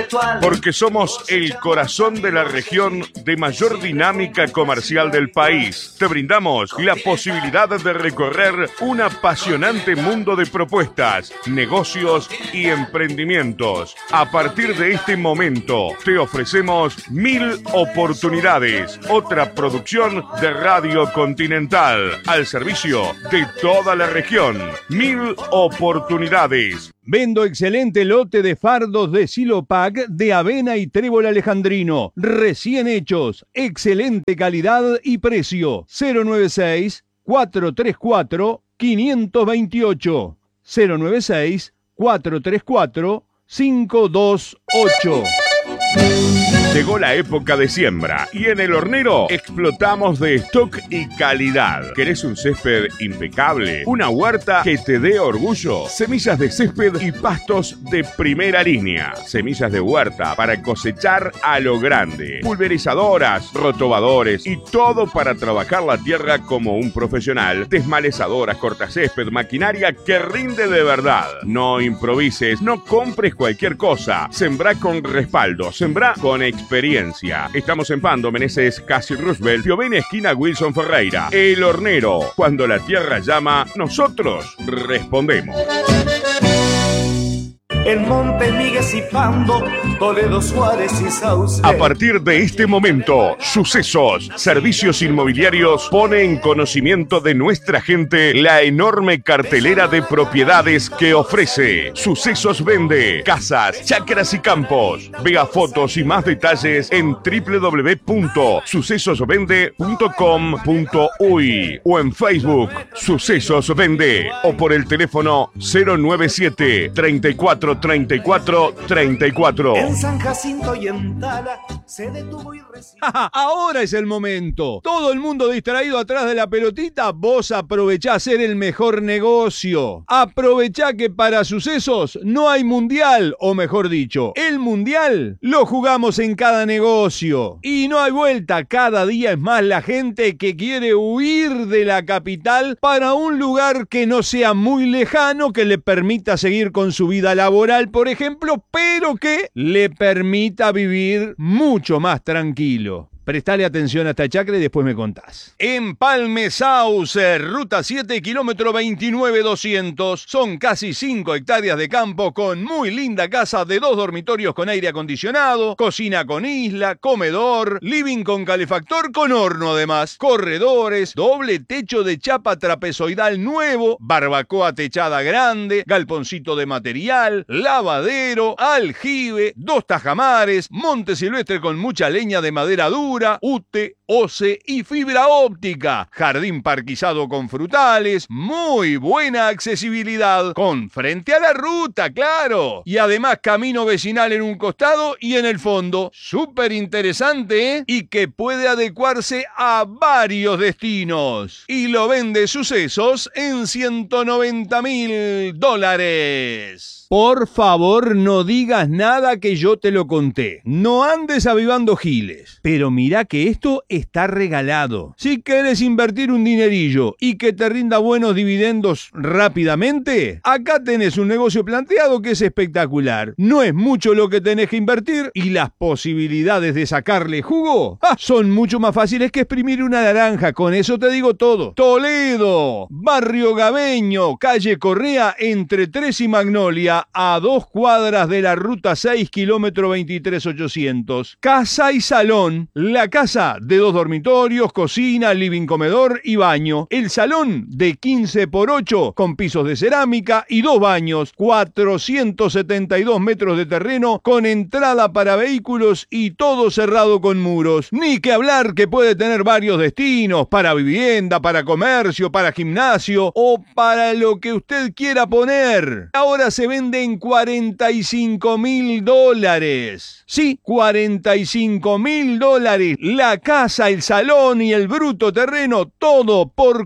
virtual. Porque somos el corazón de la región de mayor dinámica comercial del país. Te brindamos la posibilidad de recorrer un apasionante mundo de propuestas, negocios y emprendimientos. A partir de este momento, te ofrecemos 1000 oportunidades. Otra producción de Radio Continental al servicio de toda la región. 1000 oportunidades. Vendo excelente lote de fardos de Silopac de avena y trébol alejandrino. Recién hechos. Excelente calidad y precio. 096-434-528. 096-434-528. Llegó la época de siembra y en El Hornero explotamos de stock y calidad. ¿Querés un césped impecable? ¿Una huerta que te dé orgullo? Semillas de césped y pastos de primera línea. Semillas de huerta para cosechar a lo grande. Pulverizadoras, rotobadores y todo para trabajar la tierra como un profesional. Desmalezadoras, cortacésped, maquinaria que rinde de verdad. No improvises, no compres cualquier cosa. Sembrá con respaldo, sembrá con experiencia. Estamos en Pando, Meneses, Casi Roosevelt, Piovene, esquina Wilson Ferreira. El Hornero. Cuando la tierra llama, nosotros respondemos. En Monte Migues y Pando, Toledo, Suárez y Sauce. A partir de este momento, Sucesos Servicios Inmobiliarios pone en conocimiento de nuestra gente la enorme cartelera de propiedades que ofrece. Sucesos vende casas, chacras y campos. Vea fotos y más detalles en www.sucesosvende.com.uy o en Facebook Sucesos Vende o por el teléfono 097 34 34 34. En San Jacinto y en Tala se detuvo y recibió. Ahora es el momento. Todo el mundo distraído atrás de la pelotita, vos aprovechá a hacer el mejor negocio. Aprovechá que para Sucesos no hay mundial, o mejor dicho, el mundial lo jugamos en cada negocio. Y no hay vuelta, cada día es más la gente que quiere huir de la capital para un lugar que no sea muy lejano, que le permita seguir con su vida laboral, por ejemplo, pero que le permita vivir mucho más tranquilo. Prestale atención a esta chacra y después me contás. Empalme Sauce, ruta 7, kilómetro 29,200. Son casi 5 hectáreas de campo con muy linda casa de 2 dormitorios con aire acondicionado, cocina con isla, comedor, living con calefactor con horno además, corredores, doble techo de chapa trapezoidal nuevo, barbacoa techada grande, galponcito de material, lavadero, aljibe, 2 tajamares, monte silvestre con mucha leña de madera dura, UTE, OCE y fibra óptica, jardín parquizado con frutales, muy buena accesibilidad, con frente a la ruta, claro, y además camino vecinal en un costado y en el fondo, súper interesante, ¿eh? Y que puede adecuarse a varios destinos, y lo vende Sucesos en $190.000. Por favor, no digas nada que yo te lo conté. No andes avivando giles. Pero mirá que esto está regalado. Si querés invertir un dinerillo y que te rinda buenos dividendos rápidamente, acá tenés un negocio planteado que es espectacular. No es mucho lo que tenés que invertir y las posibilidades de sacarle jugo son mucho más fáciles que exprimir una naranja. Con eso te digo todo. Toledo, Barrio Gabeño, calle Correa, entre 3 y Magnolia, a 2 cuadras de la ruta 6, kilómetro 23,800. Casa y salón. La casa de 2 dormitorios, cocina, living, comedor y baño. El salón de 15x8 con pisos de cerámica y 2 baños. 472 metros de terreno con entrada para vehículos y todo cerrado con muros. Ni que hablar que puede tener varios destinos para vivienda, para comercio, para gimnasio o para lo que usted quiera poner. Ahora se vende en $45.000. Sí, $45.000. La casa, el salón y el bruto terreno, todo por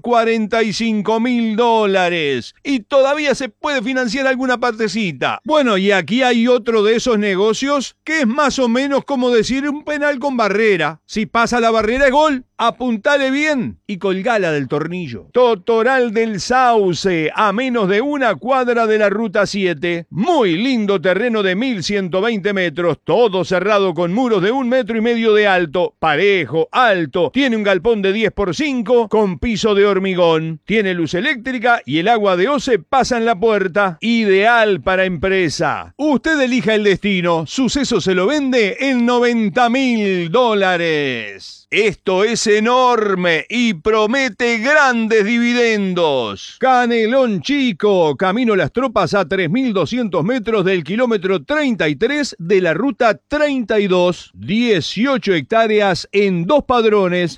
$45.000. Y todavía se puede financiar alguna partecita. Bueno, y aquí hay otro de esos negocios que es más o menos como decir un penal con barrera. Si pasa la barrera es gol. Apuntale bien y colgala del tornillo. Totoral del Sauce, a menos de 1 cuadra de la ruta 7. lote. Muy lindo terreno de 1120 metros, todo cerrado con muros de 1,5 metros de alto, parejo, alto. Tiene un galpón de 10x5 con piso de hormigón. Tiene luz eléctrica y el agua de OCE pasa en la puerta. Ideal para empresa. Usted elija el destino. Suceso se lo vende en $90.000. Esto es enorme y promete grandes dividendos. Canelón Chico, camino Las Tropas a 3.200 metros del kilómetro 33 de la ruta 32. 18 hectáreas en 2 padrones,